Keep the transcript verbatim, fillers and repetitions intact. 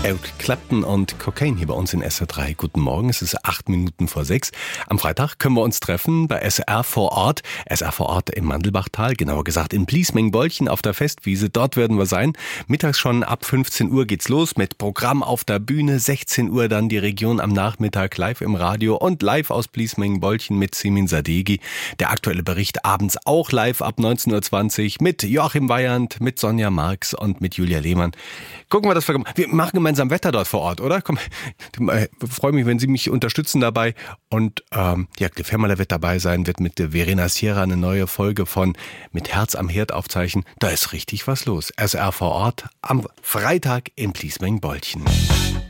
Eric Clapton und Cocaine hier bei uns in S R drei. Guten Morgen, es ist acht Minuten vor sechs. Am Freitag können wir uns treffen bei S R vor Ort. S R vor Ort im Mandelbachtal, genauer gesagt in Bliesming-Bolchen auf der Festwiese. Dort werden wir sein. Mittags schon ab fünfzehn Uhr geht's los mit Programm auf der Bühne. sechzehn Uhr dann die Region am Nachmittag live im Radio und live aus Bliesming-Bolchen mit Simin Sadeghi. Der aktuelle Bericht abends auch live ab neunzehn Uhr zwanzig mit Joachim Weyand, mit Sonja Marx und mit Julia Lehmann. Gucken wir, dass wir, wir machen gemeinsam Wetter dort vor Ort, oder? Komm, ich freue mich, wenn Sie mich unterstützen dabei. Und ähm, ja, Cliff Hemmerle wird dabei sein, wird mit Verena Sierra eine neue Folge von Mit Herz am Herd aufzeichnen. Da ist richtig was los. S R vor Ort am Freitag in Bliesming-Bolchen.